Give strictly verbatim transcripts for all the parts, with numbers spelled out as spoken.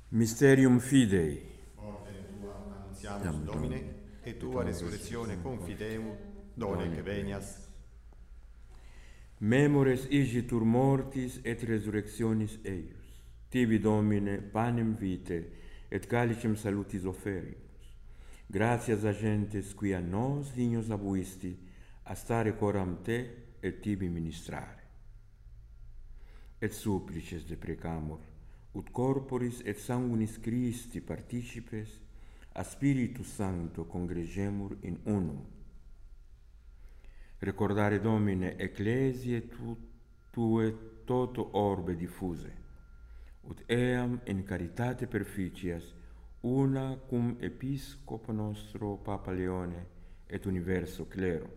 Mysterium Fidei. Morte tua annunziamus, Domine, et tua resurrectione confidemus, donec venias. Memores igitur mortis et resurrectionis eius. Tibi, Domine, panem vitae et calicem salutis offerimus. Gratias agentes qui a nos dignos abuisti, a stare coram te et tibi ministrare. Et supplices deprecamur, ut corporis et sanguinis Christi participes, a Spiritus Sancto congregemur in unum. Recordare, Domine, ecclesiae tu, tue toto orbe diffuse, ut eam in caritate perficias una cum episcopo nostro Papa Leone et universo clero.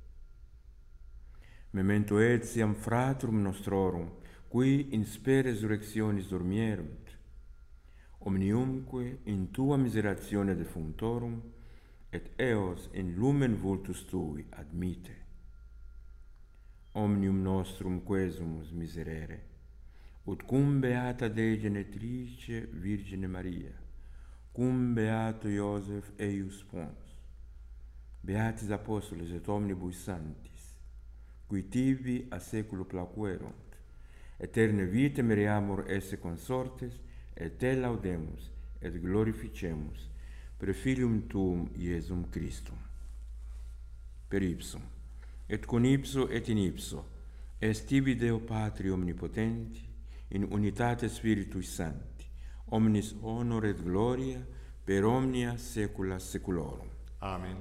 Memento etiam fratrum nostrorum, qui in spe resurrectionis dormierunt, omniumque in tua miseratione defunctorum, et eos in lumen vultus tui admite. Omnium nostrum quesumus miserere, ut cum beata Dei Genetrice Virgine Maria, cum beato Iosef eius pons, beatis apostoles et omnibus sanctis, qui tibi a saeculo placuerunt, eterne vitae meriamur esse consortes, et te laudemus et glorificemus per Filium Tuum Iesum Christum. Per ipsum, et con ipso et in ipso, est tibi Deo Patri omnipotenti, in unitate Spiritus Sancti, omnis honor et gloria per omnia saecula saeculorum. Amen.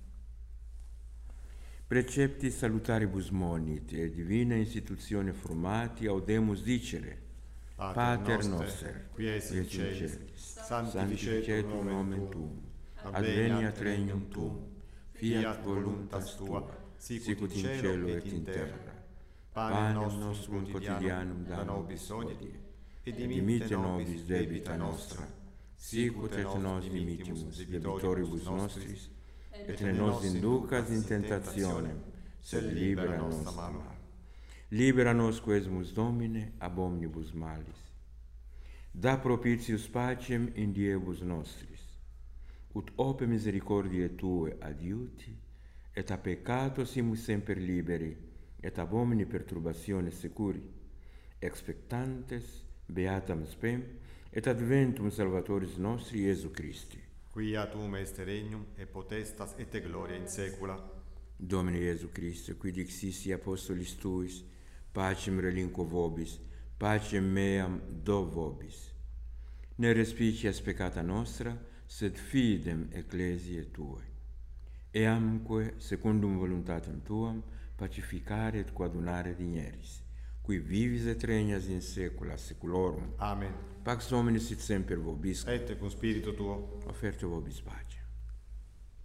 Precepti salutaribus monit, et divina institutione formati audemus dicere: Pater noster, qui es in celis, sanctificetur nomen tuum, adveniat regnum tuum, fiat voluntas tua, sicut in cielo et in terra. Panem nostrum quotidianum da nobis hodie, et dimitte nobis debita nostra, sicut et nos dimittimus debitoribus nostris, et ne nos inducas in tentationem, sed libera nos a male. Libera nos quesumus, Domine, ab omnibus malis. Da propitius pacem in diebus nostris, ut ope misericordiae Tue adiuti, et a peccato simus semper liberi, et ab omni perturbatione securi, expectantes beatam spem, et adventum Salvatoris nostri Iesu Christi. Quia tuum est regnum, et potestas, et gloria in saecula. Domine Iesu Christe, qui dixissi apostolis Tuis, pacem relinquo vobis, pacem meam do vobis. Ne respicias peccata nostra, sed fidem ecclesiae Tuae. Eamque, secundum voluntatem Tuam, pacificare et coadunare digneris, qui vivis et regnas in saecula saeculorum. Amen. Pax Domini sit semper vobiscum. Et cum spiritu tuo. Oferte vobis pace.